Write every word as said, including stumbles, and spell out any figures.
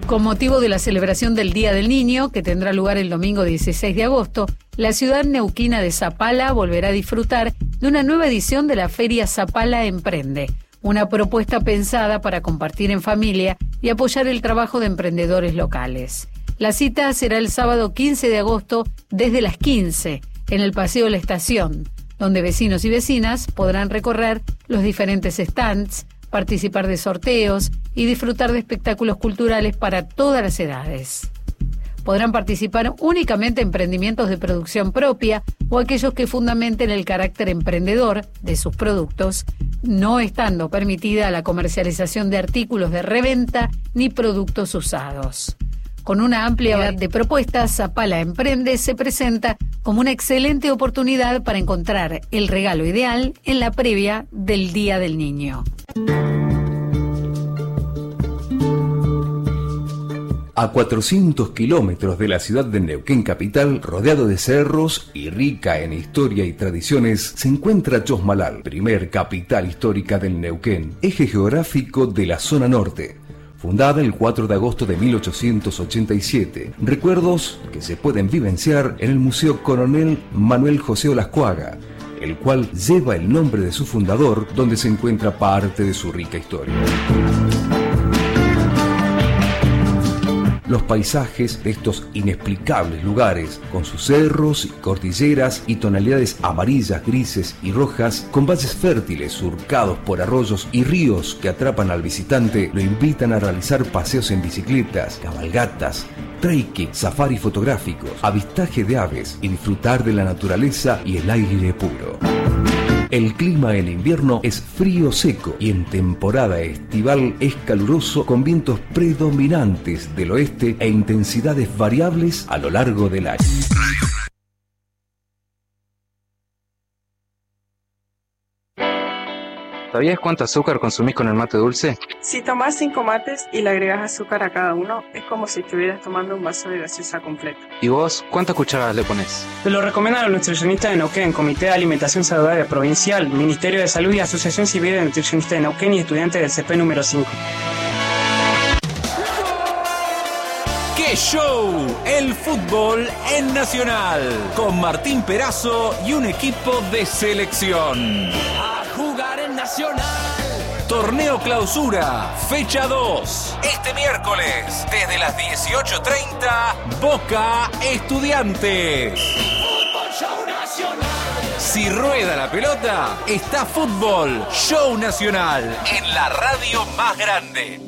Con motivo de la celebración del Día del Niño, que tendrá lugar el domingo dieciséis de agosto, la ciudad neuquina de Zapala volverá a disfrutar de una nueva edición de la Feria Zapala Emprende, una propuesta pensada para compartir en familia y apoyar el trabajo de emprendedores locales. La cita será el sábado quince de agosto desde las quince, en el Paseo La Estación, donde vecinos y vecinas podrán recorrer los diferentes stands, participar de sorteos y disfrutar de espectáculos culturales para todas las edades. Podrán participar únicamente emprendimientos de producción propia o aquellos que fundamenten el carácter emprendedor de sus productos, no estando permitida la comercialización de artículos de reventa ni productos usados. Con una amplia variedad de propuestas, Zapala Emprende se presenta como una excelente oportunidad para encontrar el regalo ideal en la previa del Día del Niño. A cuatrocientos kilómetros de la ciudad de Neuquén capital, rodeado de cerros y rica en historia y tradiciones, se encuentra Chosmalal, primer capital histórica del Neuquén, eje geográfico de la zona norte. Fundada el cuatro de agosto de mil ochocientos ochenta y siete, recuerdos que se pueden vivenciar en el Museo Coronel Manuel José Olascuaga, el cual lleva el nombre de su fundador, donde se encuentra parte de su rica historia. Los paisajes de estos inexplicables lugares, con sus cerros y cordilleras y tonalidades amarillas, grises y rojas, con valles fértiles surcados por arroyos y ríos que atrapan al visitante, lo invitan a realizar paseos en bicicletas, cabalgatas, trekking, safari fotográficos, avistaje de aves y disfrutar de la naturaleza y el aire puro. El clima en invierno es frío seco y en temporada estival es caluroso con vientos predominantes del oeste e intensidades variables a lo largo del año. ¿Sabías cuánto azúcar consumís con el mate dulce? Si tomás cinco mates y le agregas azúcar a cada uno, es como si estuvieras tomando un vaso de gaseosa completo. ¿Y vos cuántas cucharadas le pones? Te lo recomiendan los nutricionistas de Neuquén, Comité de Alimentación Saludable Provincial, Ministerio de Salud y Asociación Civil de Nutricionistas de Neuquén y estudiantes del C P número cinco. ¡Qué show! El fútbol en Nacional, con Martín Perazo y un equipo de selección. A jugar en Nacional. Torneo Clausura, fecha dos. Este miércoles, desde las dieciocho treinta, Boca Estudiantes. Fútbol Show Nacional. Si rueda la pelota, está Fútbol Show Nacional en la radio más grande.